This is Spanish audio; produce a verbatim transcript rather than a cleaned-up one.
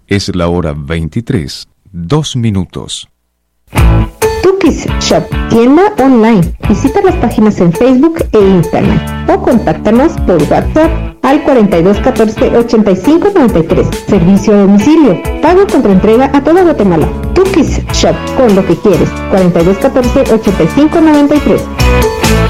Es la hora veintitrés, dos minutos. Tukis Shop, tienda online. Visita las páginas en Facebook e Instagram o contáctanos por WhatsApp al cuarenta y dos catorce ochenta y cinco noventa y tres. Servicio a domicilio. Pago contra entrega a toda Guatemala. Tukis Shop, con lo que quieres. cuarenta y dos catorce ochenta y cinco noventa y tres.